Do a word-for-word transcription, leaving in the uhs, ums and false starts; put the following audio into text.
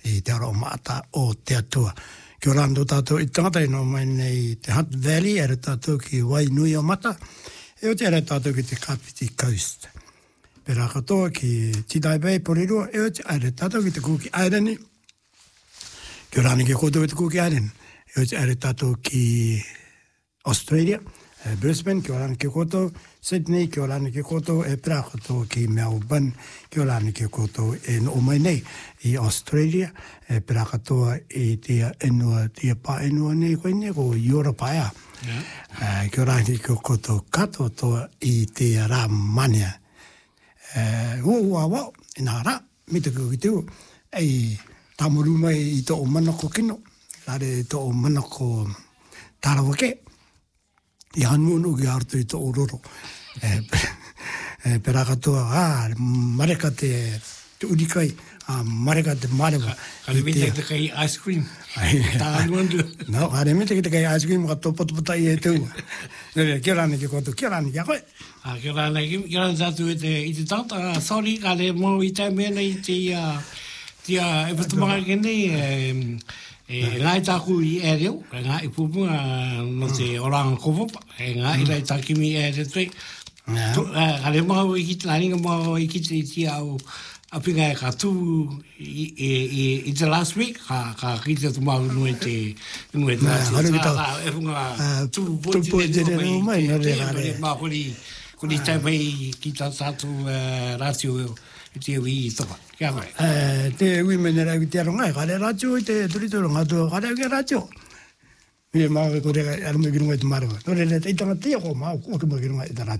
i te aro maata o te atua. Kia rando tātou i tangata no mai nei te Hunt Valley, ere tātou ki Wainui o Mata, e o te ere tātou ki te Kapiti Coast. Pera katoa ki Tidai Bay, Porirua, e o te ere tātou ki te Cookie Island, kia rani ki koto ki te Cookie Island, e o te ere tātou ki Australia, e Brisbane, kia rani ki koto, Sydney, kia rani ki koto, e pera katoa ki Melbourne, kia rani ki koto, e no mai nei, i Australia, e pera katoa i tia enua, tia pa enua nei koe nei, ko Europa ea. Yeah. Kia rani ki koto kato toa i tia rā mania. Ua ua wau, e nā rā, me te kua ki teo, ei tamuru mai i tō o manako kino, rare i tō o manako tarawake, i hanuunu ki arto i tō o roro. Pera katoa, ā, mareka te, te urikai, ā, mareka te marewa. Kare me te kai ice cream. Tā hanuandu. No, kare me te kai ice cream, ka tō patupata i e teu. Kia rāne ki koto, kia rāne ki a koe. Kia rāne ki, kia rāne tātu i te, i te tauta, sorry, kare mō i tai mena i te, tia, e patumanga ke nei, e ngai tāku i e reo, e ngai pupunga no te oranga kovopa, e ngai rai tākimi e re tui. Kare mau i ki te laninga mau i ki te tia au apinga e ka tū i te last week, ka ki te tumau nui te nui te e funga tū pōti te nui mai, e mā kori kori tai mai ki tā tātu ratio i te ui i toka. Kia koe? Te ui mene rau ki te arongai, kare ratio i te turitoro ngātua, kare au ki ratio. Mie maa kore arume ki runga i te marawa. Nore le te itanga tia ko maa, kore maa ki runga i te ratio.